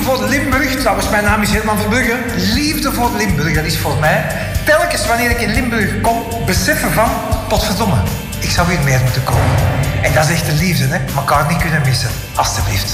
voor Limburg, trouwens mijn naam is Herman Verbrugge. Liefde voor Limburg, dat is voor mij telkens wanneer ik in Limburg kom, beseffen van, potverdomme, ik zou hier meer moeten komen. En dat is echt de liefde, hè. Elkaar niet kunnen missen, alstublieft.